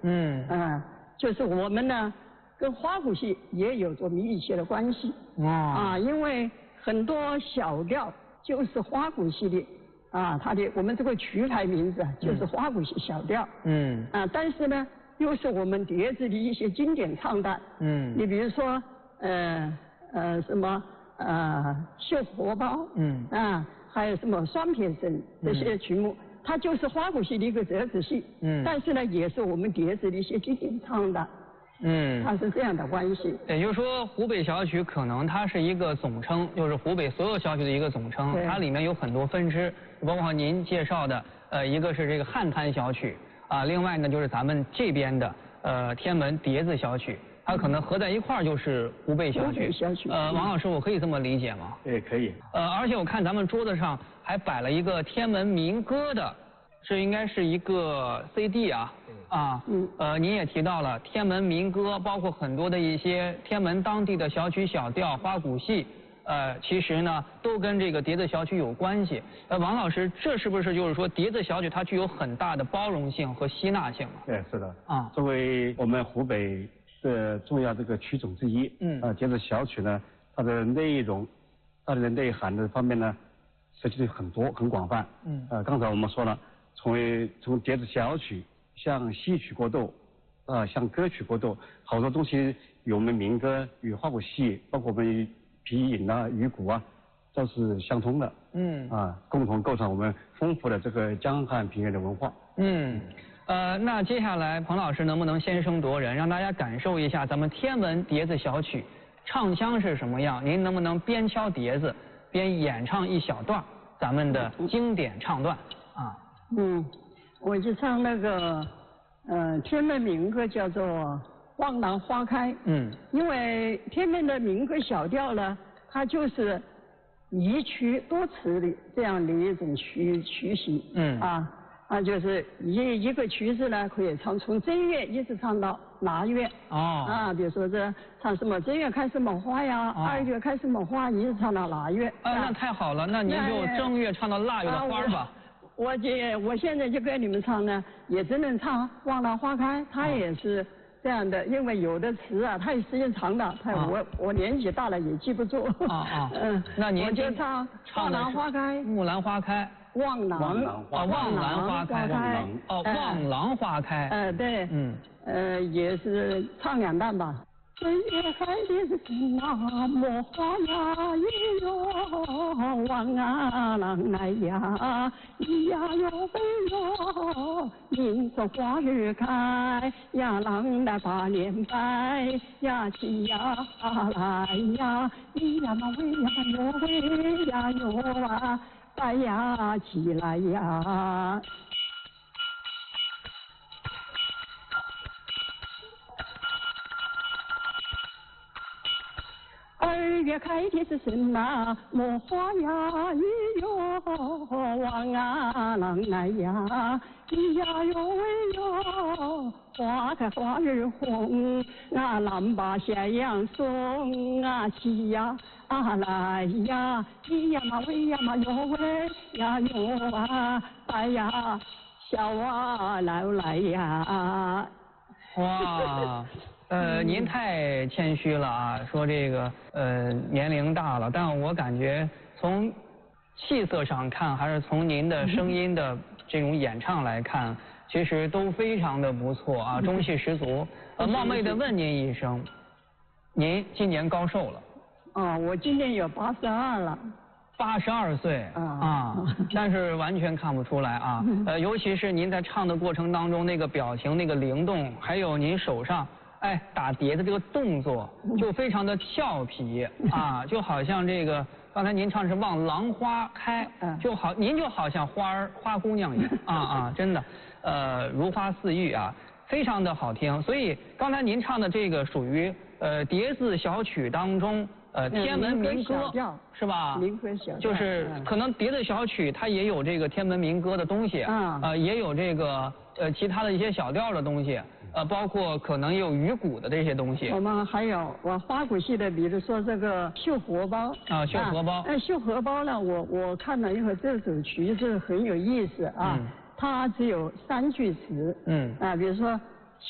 就是我们呢跟花鼓戏也有着密切的关系。因为很多小调就是花鼓戏的它的我们这个曲牌名字就是花鼓戏小调。但是呢又是我们碟子的一些经典唱段。你比如说什么绣荷包。还有什么双撇声这些曲目，它就是花鼓戏的一个折子戏。但是呢也是我们碟子的一些经典唱段。它是这样的关系。 也就是说，湖北小曲可能它是一个总称，就是湖北所有小曲的一个总称。它里面有很多分支，包括您介绍的一个是这个汉滩小曲另外呢就是咱们这边的天门碟子小曲。它可能合在一块儿就是湖北小曲。王老师，我可以这么理解吗？ 对，可以。 而且我看咱们桌子上还摆了一个天门民歌的，这应该是一个 CD 您也提到了天门民歌，包括很多的一些天门当地的小曲小调、花鼓戏，其实呢都跟这个碟子小曲有关系。王老师，这是不是就是说碟子小曲它具有很大的包容性和吸纳性？ 对，是的。作为我们湖北的重要这个曲种之一，碟子小曲呢，它的内容、它的内涵的方面呢，涉及的很多、很广泛。刚才我们说了，从碟子小曲向戏曲过渡，向歌曲过渡，好多东西与我们民歌、与花鼓戏，包括我们皮影鱼鼓都是相通的。共同构成我们丰富的这个江汉平原的文化。 那接下来彭老师能不能先声夺人，让大家感受一下咱们天门碟子小曲唱腔是什么样？您能不能边敲碟子边演唱一小段咱们的经典唱段我就唱那个天门民歌叫做《望兰花开》。因为天门的民歌小调呢，它就是一曲多词的这样的一种曲型。就是一个曲子呢，可以唱从正月一直唱到腊月。比如说这唱什么正月开什么花呀，2月开什么花，一直唱到腊月。 那太好了，那您就正月唱到腊月的花吧。 我现在就跟你们唱呢，也只能唱《望兰花开》，它也是这样的，因为有的词它有时间长的，我年纪大了也记不住。 那您我就唱《望兰花开》。 木兰花开。 望兰花开。望兰花开。 对。也是唱2段吧。正月开的是莫花呀咿哟，望郎来呀，咿呀哟喂哟，迎着花儿开呀，郎来把脸摆呀，起呀来呀，咿呀嘛喂呀哟喂呀哟摆呀起来呀。2月开的是什么莫花呀咿哟，望郎来呀，咿呀哟喂哟，花开花儿红郎把咸阳送起呀来呀，咿呀嘛喂呀嘛哟喂呀哟摆呀小来呀。 哇。您太谦虚了说这个年龄大了，但我感觉从气色上看，还是从您的声音的这种演唱来看，其实都非常的不错中气十足。冒昧的问您一声，您今年高寿了？ 我今年有82了。 82岁但是完全看不出来尤其是您在唱的过程当中那个表情、那个灵动，还有您手上打碟的这个动作就非常的俏皮就好像这个刚才您唱是望兰花开，您就好像花姑娘一样真的如花似玉非常的好听。所以刚才您唱的这个属于碟子小曲当中天门民歌是吧？ 民歌小调就是可能碟子小曲它也有这个天门民歌的东西也有这个其他的一些小调的东西。包括可能也有鱼鼓的这些东西。 我们还有花鼓戏的，比如说这个绣荷包绣荷包。 绣荷包呢，我看了以后，这首曲子很有意思它只有3句词。比如说